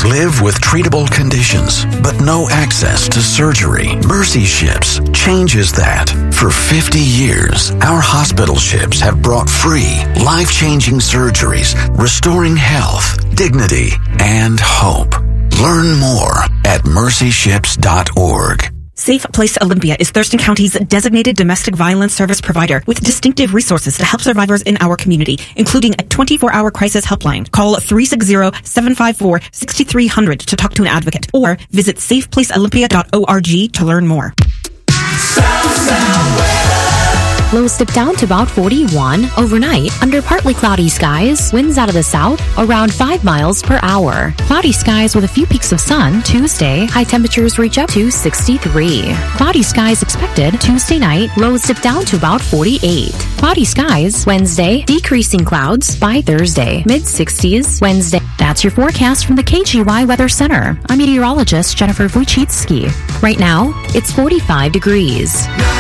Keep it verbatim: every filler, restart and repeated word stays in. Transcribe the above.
live with treatable conditions, but no access to surgery. Mercy Ships changes that. For fifty years, our hospital ships have brought free, life-changing surgeries, restoring health, dignity, and hope. Learn more at mercy ships dot org. Safe Place Olympia is Thurston County's designated domestic violence service provider with distinctive resources to help survivors in our community, including a twenty-four hour crisis helpline. Call three six zero, seven five four, six three zero zero to talk to an advocate or visit safe place olympia dot org to learn more. South, South weather. Lows dip down to about forty-one. Overnight, under partly cloudy skies, winds out of the south around five miles per hour. Cloudy skies with a few peaks of sun. Tuesday, high temperatures reach up to sixty-three. Cloudy skies expected Tuesday night. Lows dip down to about forty-eight. Cloudy skies Wednesday, decreasing clouds by Thursday. mid sixties Wednesday. That's your forecast from the K G Y Weather Center. I'm meteorologist Jennifer Wojcicki. Right now, it's forty-five degrees.